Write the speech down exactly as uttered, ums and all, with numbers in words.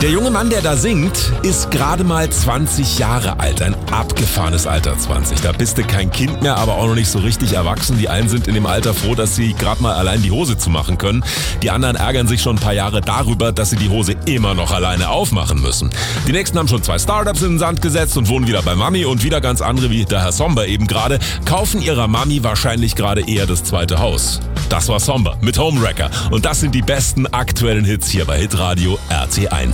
Der junge Mann, der da singt, ist gerade mal zwanzig Jahre alt. Ein abgefahrenes Alter, zwanzig. Da bist du kein Kind mehr, aber auch noch nicht so richtig erwachsen. Die einen sind in dem Alter froh, dass sie gerade mal allein die Hose zumachen können. Die anderen ärgern sich schon ein paar Jahre darüber, dass sie die Hose immer noch alleine aufmachen müssen. Die nächsten haben schon zwei Startups in den Sand gesetzt und wohnen wieder bei Mami. Und wieder ganz andere, wie der Herr Somber eben gerade, kaufen ihrer Mami wahrscheinlich gerade eher das zweite Haus. Das war Somber mit Homewrecker. Und das sind die besten aktuellen Hits hier bei Hitradio R T eins.